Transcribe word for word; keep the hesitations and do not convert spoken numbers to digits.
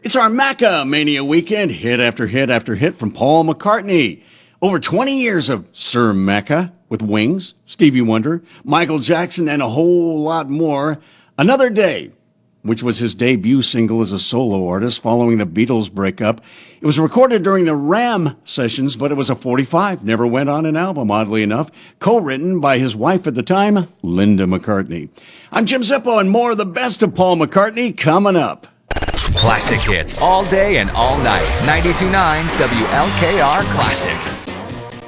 It's our Macca Mania weekend, hit after hit after hit from Paul McCartney. Over twenty years of Sir Mecca with Wings, Stevie Wonder, Michael Jackson, and a whole lot more. Another Day, which was his debut single as a solo artist following the Beatles breakup. It was recorded during the Ram sessions, but it was a forty-five, never went on an album, oddly enough, co-written by his wife at the time, Linda McCartney. I'm Jim Zippo, and more of the best of Paul McCartney coming up. Classic hits all day and all night. ninety-two point nine W L K R Classic.